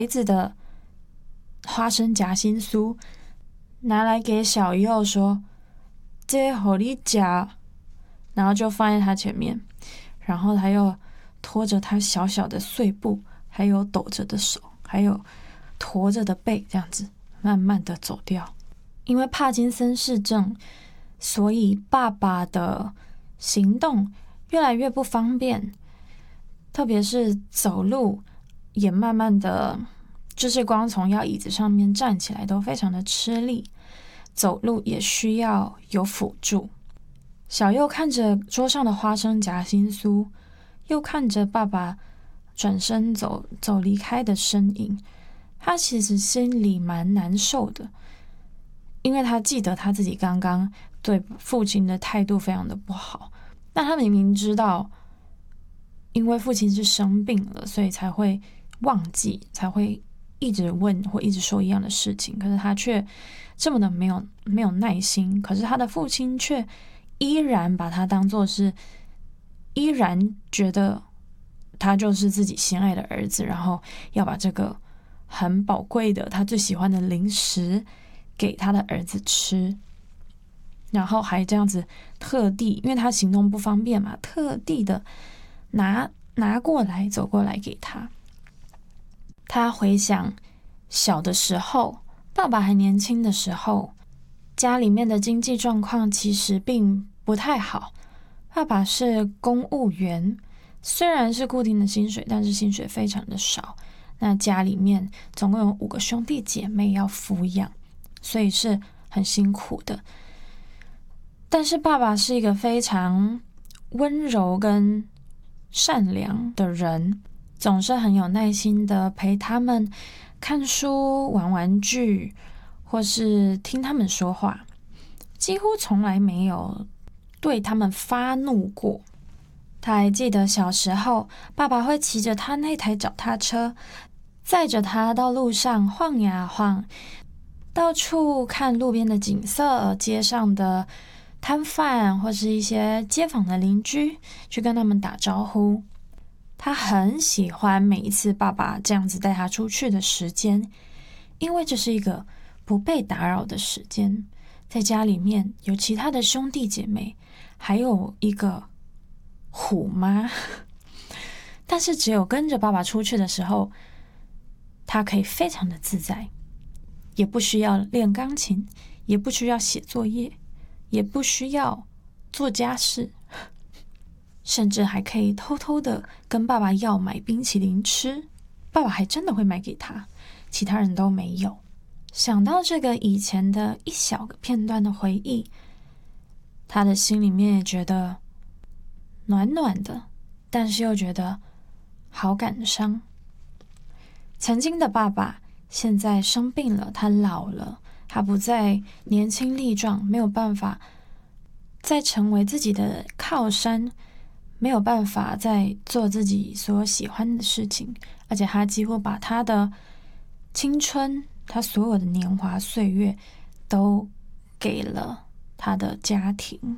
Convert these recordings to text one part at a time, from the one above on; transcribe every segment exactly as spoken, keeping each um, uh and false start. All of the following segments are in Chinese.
孩子的花生夹心酥拿来给小佑说：“这给你吃。”然后就放在他前面，然后他又拖着他小小的碎步，还有抖着的手，还有驼着的背，这样子慢慢的走掉。因为帕金森氏症，所以爸爸的行动越来越不方便，特别是走路也慢慢的，就是光从要椅子上面站起来都非常的吃力，走路也需要有辅助。小佑看着桌上的花生夹心酥，又看着爸爸转身走走离开的身影，他其实心里蛮难受的，因为他记得他自己刚刚对父亲的态度非常的不好。但他明明知道，因为父亲是生病了，所以才会忘记，才会一直问或一直说一样的事情，可是他却这么的没有没有耐心。可是他的父亲却依然把他当作是，依然觉得他就是自己心爱的儿子，然后要把这个很宝贵的他最喜欢的零食给他的儿子吃，然后还这样子特地，因为他行动不方便嘛，特地的拿拿过来走过来给他。他回想小的时候，爸爸还年轻的时候，家里面的经济状况其实并不太好。爸爸是公务员，虽然是固定的薪水，但是薪水非常的少。那家里面总共有五个兄弟姐妹要抚养，所以是很辛苦的。但是爸爸是一个非常温柔跟善良的人，总是很有耐心的陪他们看书、玩玩具，或是听他们说话，几乎从来没有对他们发怒过。他还记得小时候，爸爸会骑着他那台脚踏车，载着他到路上晃呀晃，到处看路边的景色，街上的摊贩或是一些街坊的邻居，去跟他们打招呼。他很喜欢每一次爸爸这样子带他出去的时间，因为这是一个不被打扰的时间。在家里面有其他的兄弟姐妹，还有一个虎妈，但是只有跟着爸爸出去的时候，他可以非常的自在，也不需要练钢琴，也不需要写作业，也不需要做家事，甚至还可以偷偷的跟爸爸要买冰淇淋吃，爸爸还真的会买给他，其他人都没有。想到这个以前的一小个片段的回忆，他的心里面也觉得暖暖的，但是又觉得好感伤。曾经的爸爸现在生病了，他老了，他不再年轻力壮，没有办法再成为自己的靠山，没有办法再做自己所喜欢的事情，而且他几乎把他的青春，他所有的年华岁月都给了他的家庭。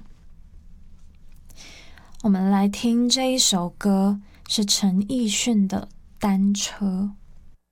我们来听这一首歌，是陈奕迅的《单车》。